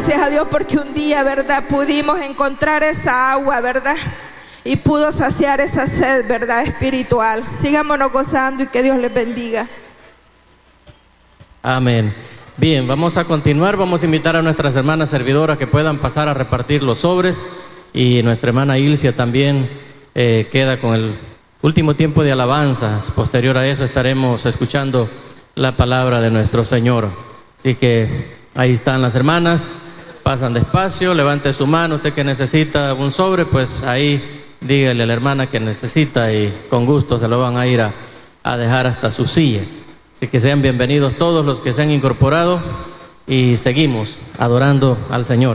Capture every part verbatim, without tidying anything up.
gracias a Dios porque un día, ¿verdad?, pudimos encontrar esa agua, ¿verdad?, y pudo saciar esa sed, ¿verdad?, espiritual. Sigámonos gozando y que Dios les bendiga. Amén. Bien, vamos a continuar. Vamos a invitar a nuestras hermanas servidoras que puedan pasar a repartir los sobres, y nuestra hermana Ilcia también eh, queda con el último tiempo de alabanza. Posterior a eso estaremos escuchando la palabra de nuestro Señor. Así que ahí están las hermanas, pasan despacio, levante su mano. Usted que necesita un sobre, pues ahí dígale a la hermana que necesita y con gusto se lo van a ir a, a dejar hasta su silla. Así que sean bienvenidos todos los que se han incorporado y seguimos adorando al Señor.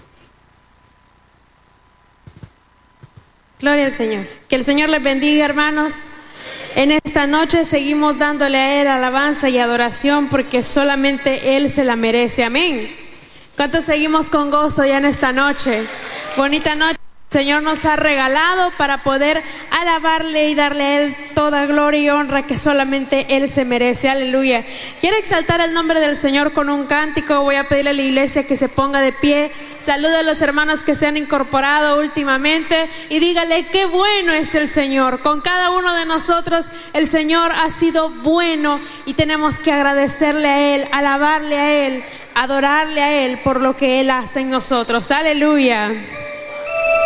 Gloria al Señor. Que el Señor les bendiga, hermanos. En esta noche seguimos dándole a Él alabanza y adoración porque solamente Él se la merece. Amén. ¿Cuántos seguimos con gozo ya en esta noche? Bonita noche. El Señor nos ha regalado para poder alabarle y darle a Él toda gloria y honra que solamente Él se merece. Aleluya. Quiero exaltar el nombre del Señor con un cántico. Voy a pedirle a la iglesia que se ponga de pie. Saluda a los hermanos que se han incorporado últimamente y dígale qué bueno es el Señor. Con cada uno de nosotros el Señor ha sido bueno y tenemos que agradecerle a Él, alabarle a Él, adorarle a Él por lo que Él hace en nosotros. Aleluya.